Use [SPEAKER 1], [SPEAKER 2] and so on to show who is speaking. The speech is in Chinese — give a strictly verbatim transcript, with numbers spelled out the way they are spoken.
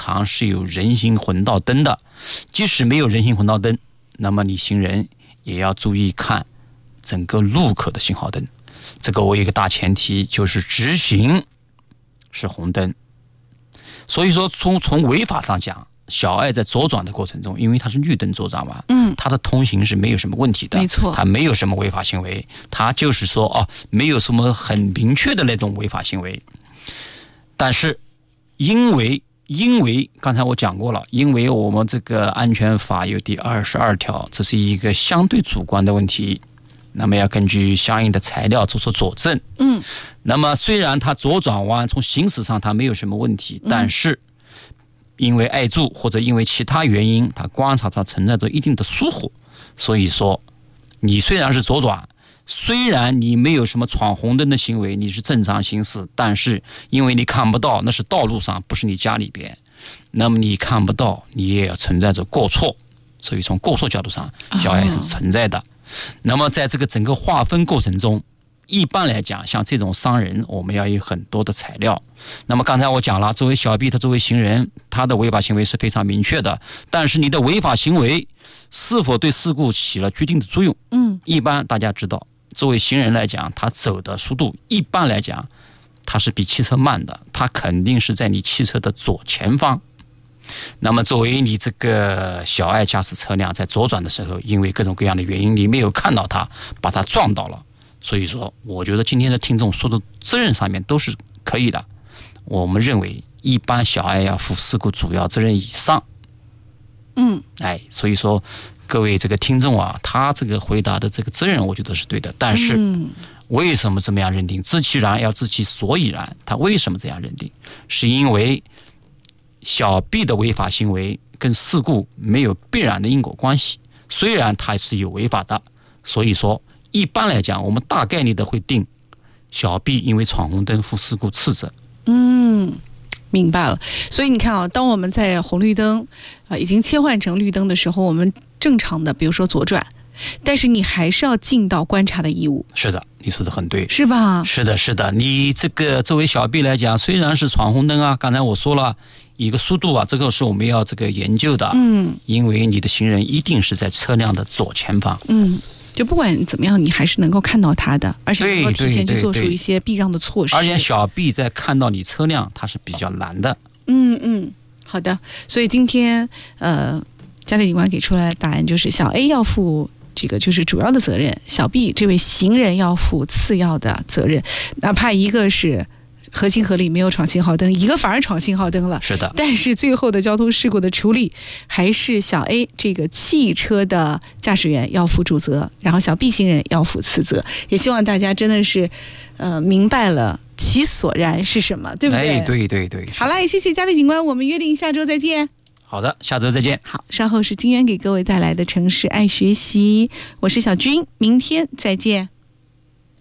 [SPEAKER 1] 常是有人行横道灯的。即使没有人行横道灯，那么你行人也要注意看整个路口的信号灯。这个我有一个大前提，就是直行是红灯。所以说从从违法上讲，小爱在左转的过程中，因为它是绿灯左转嘛，嗯，它的通行是没有什么问题的，
[SPEAKER 2] 没错，
[SPEAKER 1] 它没有什么违法行为，它就是说哦，没有什么很明确的那种违法行为。但是因为因为刚才我讲过了，因为我们这个安全法有第二十二条，这是一个相对主观的问题，那么要根据相应的材料做出佐证。嗯，那么虽然它左转弯从行驶上它没有什么问题，但是因为碍住或者因为其他原因，它观察它存在着一定的疏忽，所以说你虽然是左转，虽然你没有什么闯红灯的行为，你是正常行驶，但是因为你看不到，那是道路上，不是你家里边，那么你看不到，你也存在着过错，所以从过错角度上，小爱是存在的。那么在这个整个划分过程中，一般来讲，像这种伤人，我们要有很多的材料。那么刚才我讲了，作为小 B， 他作为行人，他的违法行为是非常明确的。但是你的违法行为是否对事故起了决定的作用？嗯，一般大家知道，作为行人来讲，他走的速度一般来讲，他是比汽车慢的，他肯定是在你汽车的左前方。那么作为你这个小爱驾驶车辆在左转的时候，因为各种各样的原因，你没有看到他，把他撞到了。所以说我觉得今天的听众说的责任上面都是可以的。我们认为一般小爱要负事故主要责任以上。嗯，哎，所以说各位这个听众啊，他这个回答的这个责任我觉得是对的，但是为什么这么样认定？知其然要知其所以然。他为什么这样认定？是因为小 B 的违法行为跟事故没有必然的因果关系，虽然他是有违法的，所以说一般来讲我们大概率的会定小 B 因为闯红灯负事故次责。
[SPEAKER 2] 嗯，明白了。所以你看啊，当我们在红绿灯啊、呃、已经切换成绿灯的时候，我们正常的比如说左转，但是你还是要尽到观察的义务。
[SPEAKER 1] 是的，你说的很对，
[SPEAKER 2] 是吧？
[SPEAKER 1] 是的，是的。你这个作为小 B 来讲，虽然是闯红灯啊，刚才我说了一个速度啊，这个是我们要这个研究的。嗯，因为你的行人一定是在车辆的左前方。
[SPEAKER 2] 嗯，就不管怎么样，你还是能够看到他的，而且能够提前去做出一些避让的措施。
[SPEAKER 1] 而且小 B 在看到你车辆，它是比较难的。
[SPEAKER 2] 嗯嗯，好的。所以今天呃，嘉里警官给出来的答案就是小 A 要负这个就是主要的责任，小 B 这位行人要负次要的责任，哪怕一个是合情合理没有闯信号灯，一个反而闯信号灯了，
[SPEAKER 1] 是的，
[SPEAKER 2] 但是最后的交通事故的处理还是小 A 这个汽车的驾驶员要负主责，然后小 B 行人要负次责。也希望大家真的是呃明白了其所然是什么，对不对？
[SPEAKER 1] 哎，对对对。
[SPEAKER 2] 好啦，也谢谢嘉里警官，我们约定下周再见。
[SPEAKER 1] 好的，下周再见。
[SPEAKER 2] 好，稍后是金源给各位带来的城市爱学习，我是小军，明天再见。